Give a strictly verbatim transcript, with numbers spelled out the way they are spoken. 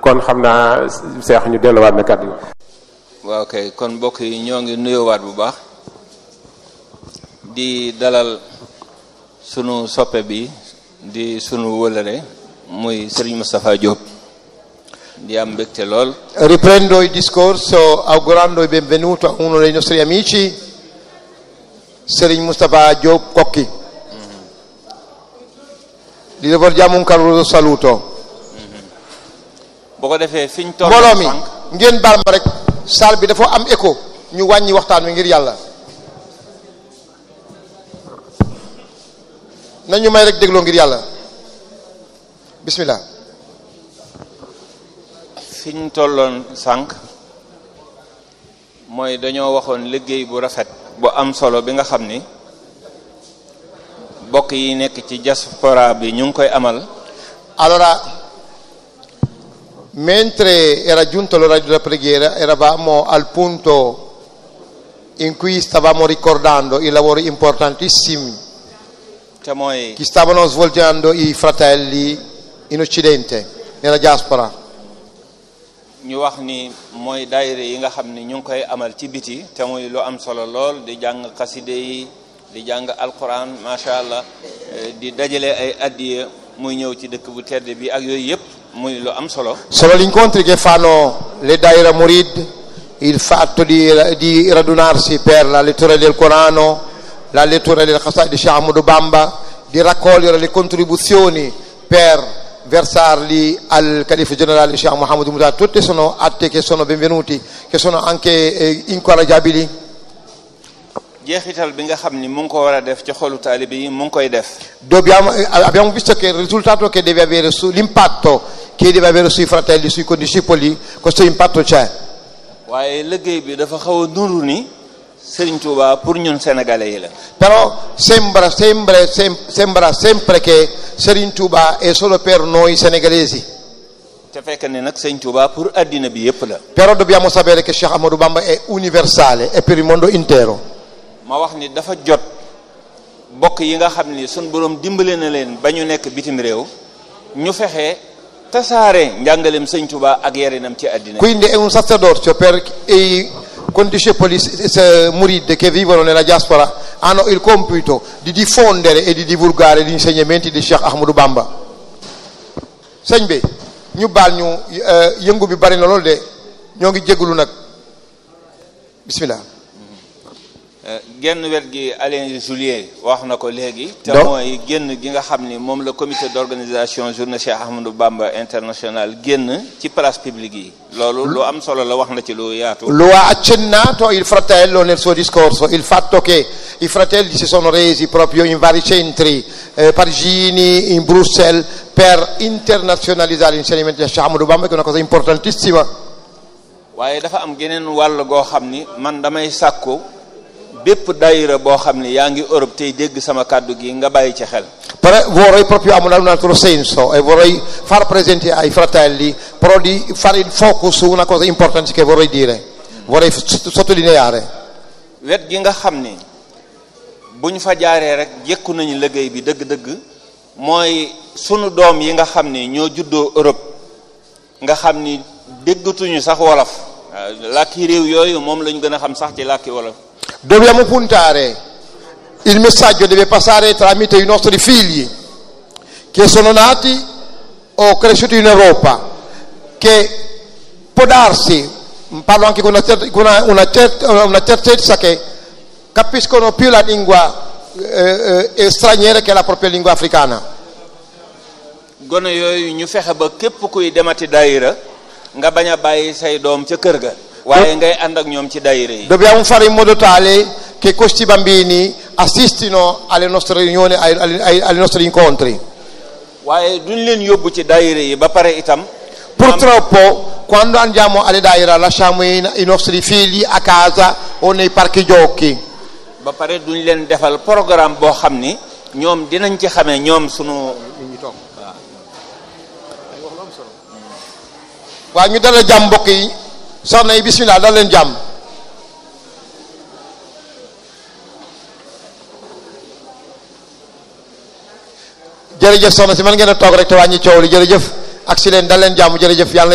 kon xam naa seex ñu delluwaat na kàddu yi. waaw kay kon mbokk yi ñoo ngi nuyoowaat bu baax di dalal sunu soppe bi di sunu wëlëre muy Serigne Moustapha Diop di am mbégte lool. Riprendo il discorso augurando il benvenuto a uno dei nostri amici, Serigne Moustapha Diop Kokki. Mm-hmm. Gli rivolgiamo un caloroso saluto. boo ko defee fi ñu toll mbooloo mi ngeen baal ma rek salle bi dafa am écho ñu wàññi waxtaan wi ngir yàlla nañu may rek dégloo ngir yàlla bismillah. fi ñu tolloon sànq mooy dañoo waxoon liggéey bu rafet bu am solo bi nga xam ni bokk yi nekk ci diaspora bi ñu ngi koy amal. Allora, mentre era giunto l'ora della preghiera, eravamo al punto in cui stavamo ricordando i lavori importantissimi che stavano svolgendo i fratelli in Occidente, nella diaspora. ñu wax ni mooy daayira yi nga xam ni ñu ngi koy amal ci biti te muy lu am solo lool di jàng xaside yi di jàng alquran macha allah di dajale ay addiya muy ñëw ci dëkk bu tedd bi ak yooyu yëpp muy lu am solo. Sono gli incontri che fanno le daira Murid, il fatto di, di radunarsi per la lettura del Corano, la lettura del Qasaid di Sheikh Ahmadou Bamba, di raccogliere le contribuzioni per versarli al Califa generale Sheikh Mohammed Mutahhar. Tutti sono atti che sono benvenuti, che sono anche eh, incoraggiabili. jeexital bi nga xam ni mu ngi ko war a def ci xolu taalibe yi mu ngi koy def. Dobbiamo, abbiamo visto che il risultato che deve avere su l'impatto che deve avere sui fratelli, sui condiscepoli, questo impatto c'è. waaye liggéey bi dafa xaw a nuru ni Serigne Touba pour ñun sénégalais yi la. Però sembra sempre sem, sembra sempre che Serigne Touba è solo per noi senegalesi. te fekk ne nag Serigne Touba pour addina bi yépp la. Però dobbiamo sapere che Sheikh Ahmadou Bamba è universale, è per il mondo intero. ma wax ni dafa jot bokk yi nga xam ni sun borom dimbale na leen ba ñu nekk bitim réew ñu fexe tasaare njàngaleem Sëñ Tuubaa ak yarinam ci àddina. Quindi è un sacerdozio per i condiscepoli Murid che vivono nella diaspora, hanno il compito di diffondere e di divulgare gli insegnamenti di Sheikh Ahmadou Bamba. Sëñ bi ñu baal ñu yëngu bi bari na loolu de ñoo ngi jégalu nag bismillah. genn wet gi Alain Julier wax na ko léegi te mooy génn gi nga xam ni moom la comité d'organisation journée Cheikh Ahmadou Bamba international génn ci place publique yi loolu lu am solo la wax na ci lu yaatu. Lo ha accennato il fratello nel suo discorso, il fatto che i fratelli si sono resi proprio in vari centri eh, parigini, in Bruxelles, per internazionalizzare l'insegnamento di Cheikh Ahmadou Bamba, che è una cosa importantissima. waaye dafa am geneen wàll goo xam ni man damay sàkku bépp daayira boo xam ne yaa ngi Europe tey dégg sama kàddu gi nga bàyyi ci xel. Però vorrei proprio amare un altro senso e vorrei far presente ai fratelli però di fare il focus su una cosa importante che vorrei dire, vorrei sottolineare. wet gi nga xam ni buñ fa jaaree rek jekku nañu liggéey bi dëgg-dëgg mooy sunu doom yi nga xam ni ñoo juddoo Europe nga xam ni déggatuñu sax wolof làkki réew yooyu moom lañu gën a xam sax ci làkki wolof. Dobbiamo puntare, il messaggio deve passare tramite i nostri figli che sono nati o cresciuti in Europa, che può darsi, parlo anche con una, certa, con una, una, certa, una certezza, che capiscono più la lingua eh, eh, straniera che la propria lingua africana. gone yooyu ñu fexe ba képp kuy demati daayira nga bañ a bàyyi say doom ca kër ga waaye ngay ànd ak ñoom ci daayira yi. Dobbiamo fare in modo tale che questi bambini assistino alle nostre riunioni, ai, ai, ai nostri incontri. waaye duñ leen yóbbu ci daayira yi ba pare itam. Purtroppo quando andiamo alle daira lasciamo i, i nostri figli a casa o nei parchi giochi. ba pare duñ leen defal programme boo xam ni ñoom dinañ ci xamee ñoom sunu. waaw ñu dalal jàmm mbokk yi soxna yi bismillah dal leen jàmm. jërëjëf soxna si mën ngeen a toog rek te wàññi coow li jërëjëf ak si leen dal leen jàmm jërëjëf yàlla